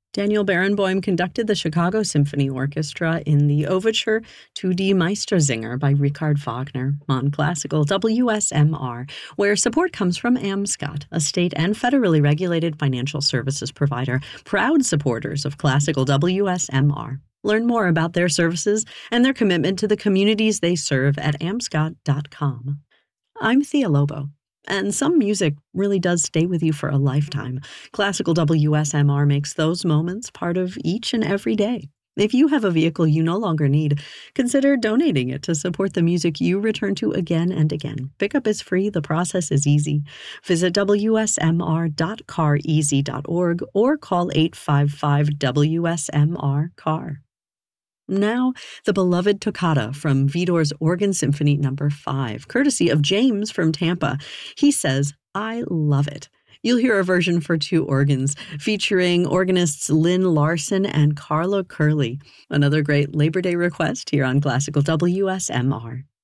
Daniel Barenboim conducted the Chicago Symphony Orchestra in the Overture to Die Meistersinger by Richard Wagner on Classical WSMR, where support comes from AMSCOT, a state and federally regulated financial services provider, proud supporters of Classical WSMR. Learn more about their services and their commitment to the communities they serve at amscot.com. I'm Thea Lobo, and some music really does stay with you for a lifetime. Classical WSMR makes those moments part of each and every day. If you have a vehicle you no longer need, consider donating it to support the music you return to again and again. Pickup is free. The process is easy. Visit wsmr.careasy.org or call 855-WSMR-CAR. Now, the beloved Toccata from Widor's Organ Symphony No. 5, courtesy of James from Tampa. He says, I love it. You'll hear a version for two organs, featuring organists Lynn Larson and Carla Curley. Another great Labor Day request here on Classical WSMR.